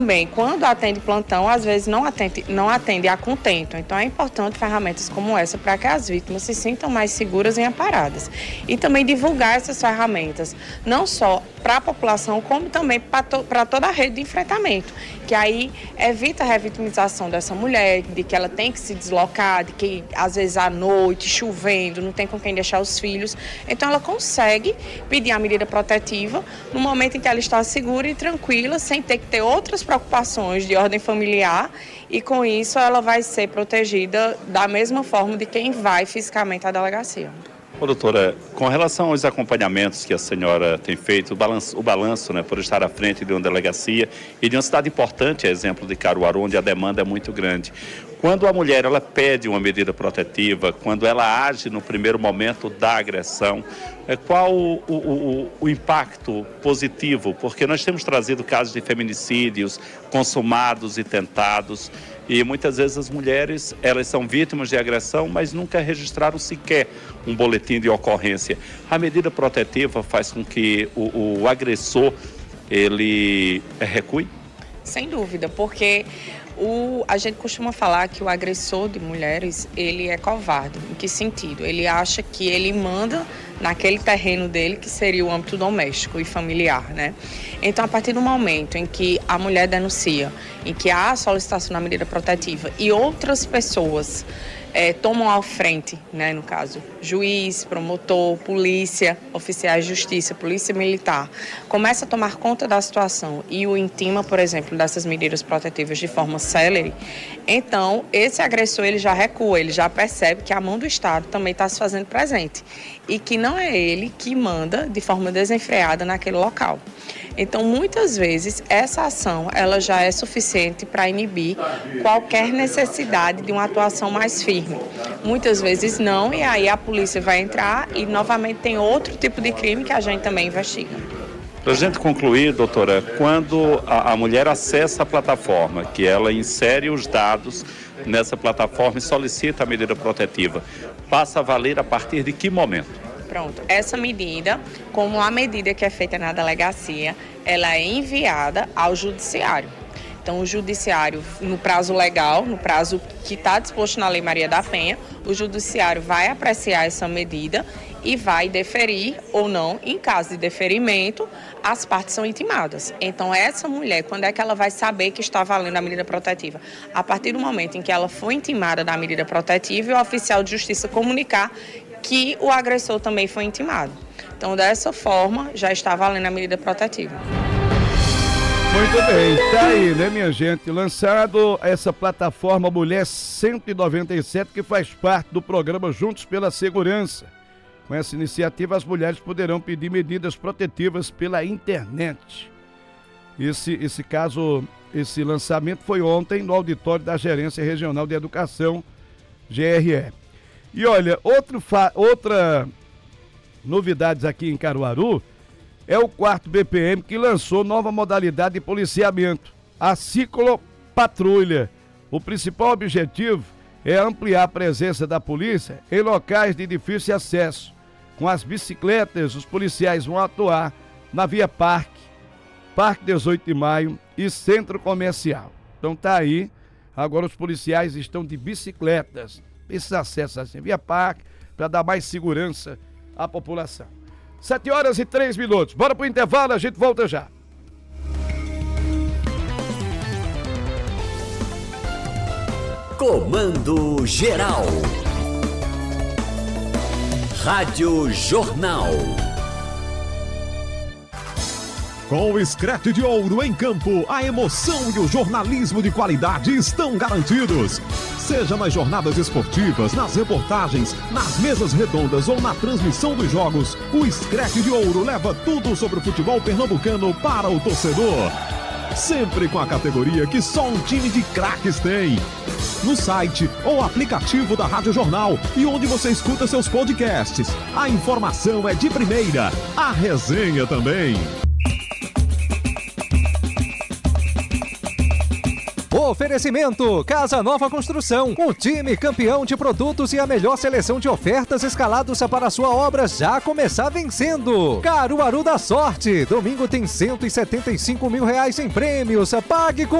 Também, quando atende plantão, às vezes não atende a contento. Então, é importante ferramentas como essa para que as vítimas se sintam mais seguras e amparadas. E também divulgar essas ferramentas, não só para a população, como também para toda a rede de enfrentamento, que aí evita a revitimização dessa mulher, de que ela tem que se deslocar, de que às vezes à noite, chovendo, não tem com quem deixar os filhos. Então, ela consegue pedir a medida protetiva no momento em que ela está segura e tranquila, sem ter que ter outras preocupações de ordem familiar, e com isso ela vai ser protegida da mesma forma de quem vai fisicamente à delegacia. Ô, doutora, com relação aos acompanhamentos que a senhora tem feito, o balanço, né, por estar à frente de uma delegacia e de uma cidade importante, exemplo de Caruaru, onde a demanda é muito grande. Quando a mulher ela pede uma medida protetiva, quando ela age no primeiro momento da agressão, qual o impacto positivo? Porque nós temos trazido casos de feminicídios consumados e tentados, e muitas vezes as mulheres elas são vítimas de agressão, mas nunca registraram sequer um boletim de ocorrência. A medida protetiva faz com que o agressor ele recue? Sem dúvida, porque a gente costuma falar que o agressor de mulheres, ele é covarde. Em que sentido? Ele acha que ele manda naquele terreno dele, que seria o âmbito doméstico e familiar, né? Então, a partir do momento em que a mulher denuncia, em que há a solicitação da medida protetiva e outras pessoas tomam à frente, né, no caso, juiz, promotor, polícia, oficiais de justiça, polícia militar, começa a tomar conta da situação e o intima, por exemplo, dessas medidas protetivas de forma célere, então esse agressor ele já recua, ele já percebe que a mão do Estado também está se fazendo presente e que não é ele que manda de forma desenfreada naquele local. Então, muitas vezes, essa ação ela já é suficiente para inibir qualquer necessidade de uma atuação mais firme. Muitas vezes não, e aí a polícia vai entrar e, novamente, tem outro tipo de crime que a gente também investiga. Para a gente concluir, doutora, quando a mulher acessa a plataforma, que ela insere os dados nessa plataforma e solicita a medida protetiva, passa a valer a partir de que momento? Pronto, essa medida, como a medida que é feita na delegacia, ela é enviada ao judiciário. Então, o judiciário, no prazo legal, no prazo que está disposto na Lei Maria da Penha, o judiciário vai apreciar essa medida e vai deferir ou não. Em caso de deferimento, as partes são intimadas. Então, essa mulher, quando é que ela vai saber que está valendo a medida protetiva? A partir do momento em que ela foi intimada da medida protetiva e o oficial de justiça comunicar que o agressor também foi intimado. Então, dessa forma, já está valendo a medida protetiva. Muito bem, tá aí, né, minha gente? Lançado essa plataforma Mulher 197, que faz parte do programa Juntos pela Segurança. Com essa iniciativa, as mulheres poderão pedir medidas protetivas pela internet. Esse caso, esse lançamento foi ontem no auditório da Gerência Regional de Educação, GRE. E olha, outra novidades aqui em Caruaru é o 4º BPM, que lançou nova modalidade de policiamento, a ciclopatrulha. O principal objetivo é ampliar a presença da polícia em locais de difícil acesso. Com as bicicletas, os policiais vão atuar na Via Parque 18 de Maio e Centro Comercial. Então tá aí, agora os policiais estão de bicicletas, esses acessos assim, Via Parque, para dar mais segurança à população. 7h03. Bora pro intervalo, a gente volta já. Comando Geral. Rádio Jornal. Com o Screte de Ouro em campo, a emoção e o jornalismo de qualidade estão garantidos. Seja nas jornadas esportivas, nas reportagens, nas mesas redondas ou na transmissão dos jogos, o Screte de Ouro leva tudo sobre o futebol pernambucano para o torcedor. Sempre com a categoria que só um time de craques tem. No site ou aplicativo da Rádio Jornal e onde você escuta seus podcasts. A informação é de primeira, a resenha também. Oferecimento Casa Nova Construção, um time campeão de produtos e a melhor seleção de ofertas escalados para a sua obra já começar vencendo. Caruaru da Sorte, domingo tem R$175 mil em prêmios, pague com